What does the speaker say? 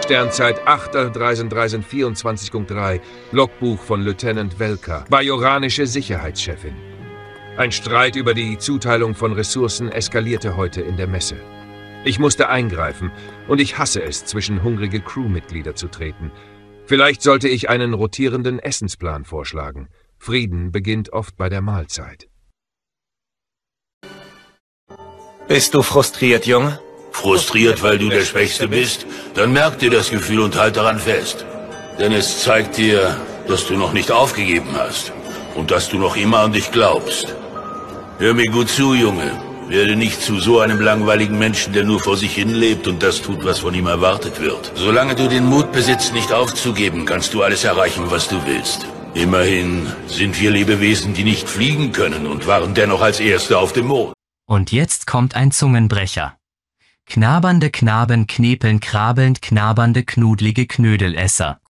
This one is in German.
Sternzeit 8.13.24.3, Logbuch von Lieutenant Welker, bajoranische Sicherheitschefin. Ein Streit über die Zuteilung von Ressourcen eskalierte heute in der Messe. Ich musste eingreifen und ich hasse es, zwischen hungrige Crewmitglieder zu treten. Vielleicht sollte ich einen rotierenden Essensplan vorschlagen. Frieden beginnt oft bei der Mahlzeit. Bist du frustriert, Junge? Frustriert, weil du der Schwächste bist? Dann merk dir das Gefühl und halt daran fest. Denn es zeigt dir, dass du noch nicht aufgegeben hast. Und dass du noch immer an dich glaubst. Hör mir gut zu, Junge. Werde nicht zu so einem langweiligen Menschen, der nur vor sich hin lebt und das tut, was von ihm erwartet wird. Solange du den Mut besitzt, nicht aufzugeben, kannst du alles erreichen, was du willst. Immerhin sind wir Lebewesen, die nicht fliegen können und waren dennoch als Erste auf dem Mond. Und jetzt kommt ein Zungenbrecher. Knabernde Knaben knepeln krabelnd, knabernde knudlige Knödelesser.